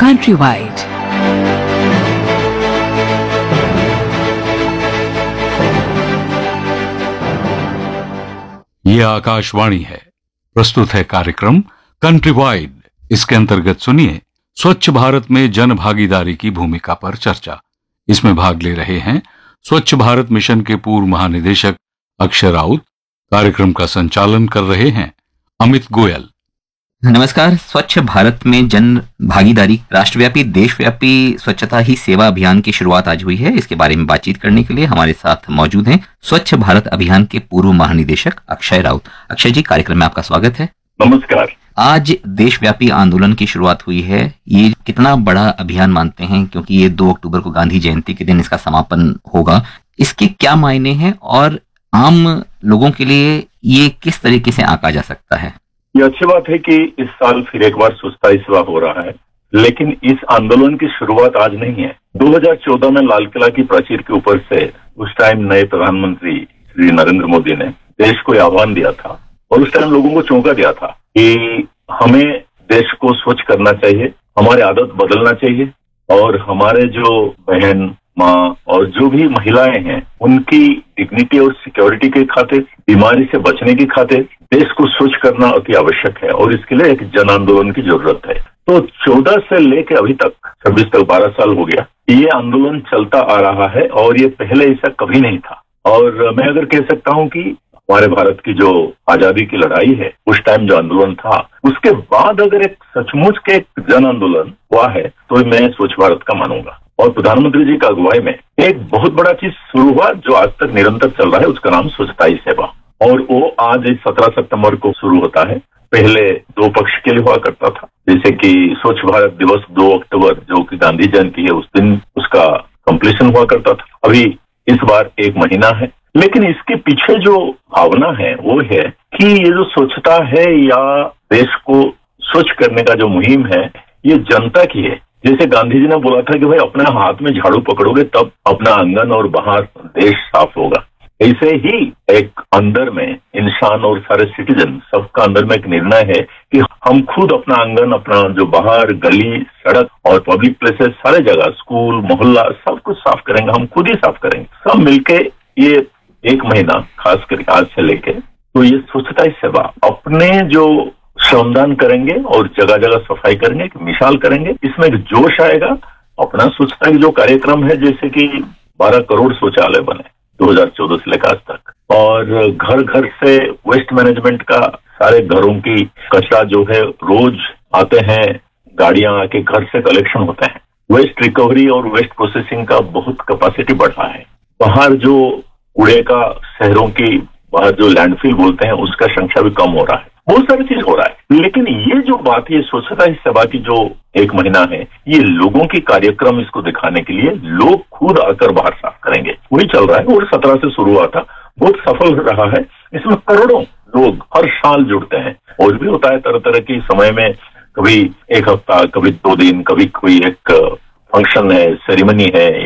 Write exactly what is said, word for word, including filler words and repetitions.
Countrywide. ये आकाशवाणी है। प्रस्तुत है कार्यक्रम कंट्री वाइड। इसके अंतर्गत सुनिए स्वच्छ भारत में जन भागीदारी की भूमिका पर चर्चा। इसमें भाग ले रहे हैं स्वच्छ भारत मिशन के पूर्व महानिदेशक अक्षय राउत। कार्यक्रम का संचालन कर रहे हैं अमित गोयल। नमस्कार। स्वच्छ भारत में जन भागीदारी राष्ट्रव्यापी देशव्यापी स्वच्छता ही सेवा अभियान की शुरुआत आज हुई है। इसके बारे में बातचीत करने के लिए हमारे साथ मौजूद हैं स्वच्छ भारत अभियान के पूर्व महानिदेशक अक्षय राउत। अक्षय जी, कार्यक्रम में आपका स्वागत है। नमस्कार। आज देशव्यापी आंदोलन की शुरुआत हुई है। ये कितना बड़ा अभियान मानते हैं, क्योंकि ये दो अक्टूबर को गांधी जयंती के दिन इसका समापन होगा। इसके क्या मायने हैं और आम लोगों के लिए ये किस तरीके से आंका जा सकता है? ये अच्छी बात है कि इस साल फिर एक बार स्वच्छता ही सेवा हो रहा है, लेकिन इस आंदोलन की शुरुआत आज नहीं है। दो हज़ार चौदह में लाल किला की प्राचीर के ऊपर से उस टाइम नए प्रधानमंत्री श्री नरेंद्र मोदी ने देश को आह्वान दिया था और उस टाइम लोगों को चौंका दिया था कि हमें देश को स्वच्छ करना चाहिए, हमारी आदत बदलना चाहिए और हमारे जो बहन माँ और जो भी महिलाएं हैं उनकी डिग्निटी और सिक्योरिटी के खातिर, बीमारी से बचने की खातिर देश को स्वच्छ करना अति आवश्यक है और इसके लिए एक जन आंदोलन की जरूरत है। तो चौदह से लेकर अभी तक छब्बीस तक बारह साल हो गया, ये आंदोलन चलता आ रहा है और ये पहले ऐसा कभी नहीं था। और मैं अगर कह सकता हूँ कि हमारे भारत की जो आजादी की लड़ाई है, उस टाइम जो आंदोलन था, उसके बाद अगर एक सचमुच के एक जन आंदोलन हुआ है तो मैं स्वच्छ भारत का मानूंगा। और प्रधानमंत्री जी का अगुवाई में एक बहुत बड़ा चीज शुरू हुआ जो आज तक निरंतर चल रहा है, उसका नाम स्वच्छता ही सेवा। और वो आज सत्रह सितंबर को शुरू होता है। पहले दो पक्ष के लिए हुआ करता था, जैसे कि स्वच्छ भारत दिवस दो अक्टूबर जो कि गांधी जयंती है उस दिन उसका कंप्लीशन हुआ करता था। अभी इस बार एक महीना है, लेकिन इसके पीछे जो भावना है वो है कि ये जो स्वच्छता है या देश को स्वच्छ करने का जो मुहिम है ये जनता की है। जैसे गांधी जी ने बोला था कि भाई अपने हाथ में झाड़ू पकड़ोगे तब अपना आंगन और बाहर देश साफ होगा। ऐसे ही एक अंदर में इंसान और सारे सिटीजन सबका अंदर में एक निर्णय है कि हम खुद अपना आंगन, अपना जो बाहर गली, सड़क और पब्लिक प्लेसेस, सारे जगह, स्कूल, मोहल्ला, सब कुछ साफ करेंगे, हम खुद ही साफ करेंगे। सब मिलके ये एक महीना खास करके आज से लेके तो ये स्वच्छता ही सेवा अपने जो श्रमदान करेंगे और जगह जगह सफाई करेंगे, एक मिसाल करेंगे। इसमें एक जोश आएगा। अपना स्वच्छता की जो कार्यक्रम है, जैसे कि बारह करोड़ शौचालय बने दो हज़ार चौदह से लेकर आज तक, और घर घर से वेस्ट मैनेजमेंट का, सारे घरों की कचरा जो है रोज आते हैं, गाड़ियां आके घर से कलेक्शन होते हैं। वेस्ट रिकवरी और वेस्ट प्रोसेसिंग का बहुत कैपेसिटी बढ़ा है। बाहर जो कूड़े का शहरों की बाहर जो लैंडफिल बोलते हैं उसका संख्या भी कम हो रहा है। बहुत सारी चीज हो रहा है, लेकिन ये जो बात है स्वच्छता ही सेवा की जो एक महीना है, ये लोगों की कार्यक्रम इसको दिखाने के लिए लोग खुद आकर बाहर साफ करेंगे, वही चल रहा है। और सत्रह से शुरू हुआ था, बहुत सफल रहा है। इसमें करोड़ों लोग हर साल जुड़ते हैं और भी होता है तरह तरह की समय में, कभी एक हफ्ता, कभी दो दिन, कभी कोई एक फंक्शन है, सेरेमनी है